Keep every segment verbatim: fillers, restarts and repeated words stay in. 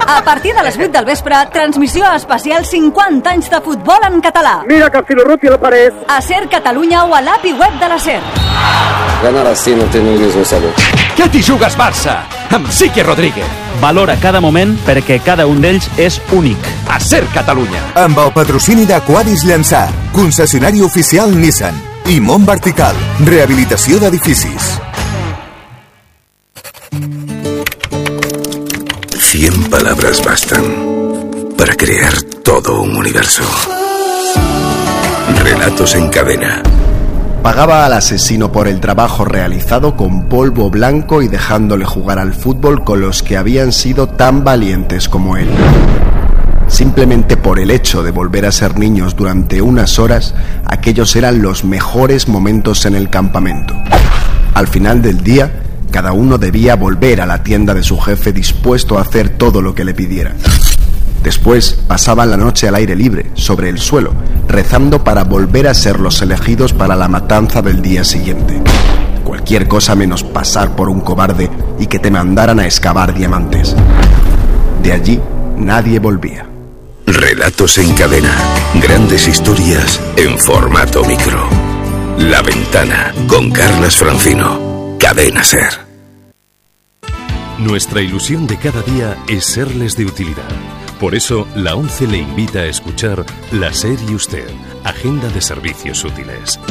A partir de les vuit del vespre, transmissió especial cinquanta anys de futbol en català. Mira que el Filorruti a la pared. A SER Catalunya o a l'A P I web de la SER. Ganar així no té només un sabor. Què t'hi jugues, Barça? Amb Sique Rodríguez. Valora cada moment perquè cada un d'ells és únic. A SER Catalunya. Amb el patrocini d'Aquadis Llançà, concessionari oficial Nissan. I Mont Vertical, rehabilitació d'edificis. Cien palabras bastan para crear todo un universo. Relatos en cadena. Pagaba al asesino por el trabajo realizado con polvo blanco y dejándole jugar al fútbol con los que habían sido tan valientes como él. Simplemente por el hecho de volver a ser niños durante unas horas, aquellos eran los mejores momentos en el campamento. Al final del día, cada uno debía volver a la tienda de su jefe dispuesto a hacer todo lo que le pidiera. Después pasaban la noche al aire libre, sobre el suelo, rezando para volver a ser los elegidos para la matanza del día siguiente. Cualquier cosa menos pasar por un cobarde y que te mandaran a excavar diamantes. De allí nadie volvía. Relatos en cadena. Grandes historias en formato micro. La Ventana, con Carlas Francino. Cadena SER. Nuestra ilusión de cada día es serles de utilidad. Por eso, la ONCE le invita a escuchar La SER y Usted, Agenda de Servicios Útiles.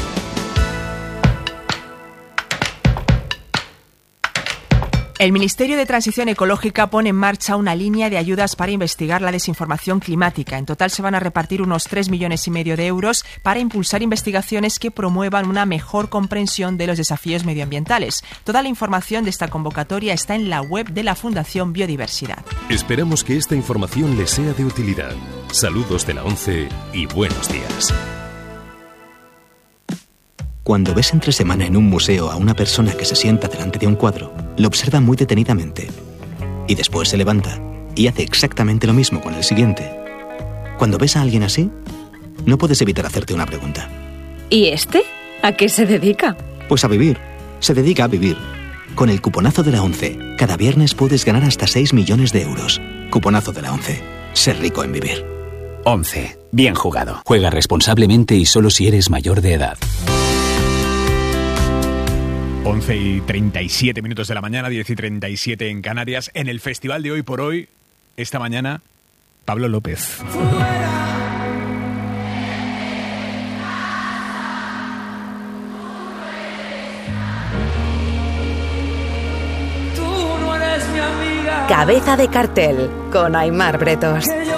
El Ministerio de Transición Ecológica pone en marcha una línea de ayudas para investigar la desinformación climática. En total se van a repartir unos tres millones y medio de euros para impulsar investigaciones que promuevan una mejor comprensión de los desafíos medioambientales. Toda la información de esta convocatoria está en la web de la Fundación Biodiversidad. Esperamos que esta información les sea de utilidad. Saludos de la ONCE y buenos días. Cuando ves entre semana en un museo a una persona que se sienta delante de un cuadro, lo observa muy detenidamente y después se levanta y hace exactamente lo mismo con el siguiente. Cuando ves a alguien así, no puedes evitar hacerte una pregunta. ¿Y este? ¿A qué se dedica? Pues a vivir. Se dedica a vivir. Con el cuponazo de la ONCE, cada viernes puedes ganar hasta seis millones de euros. Cuponazo de la ONCE. Ser rico en vivir. ONCE. Bien jugado. Juega responsablemente y solo si eres mayor de edad. once y treinta y siete minutos de la mañana, diez y treinta y siete en Canarias. En el festival de Hoy por Hoy, esta mañana, Pablo López. Cabeza de cartel con Aimar Bretos.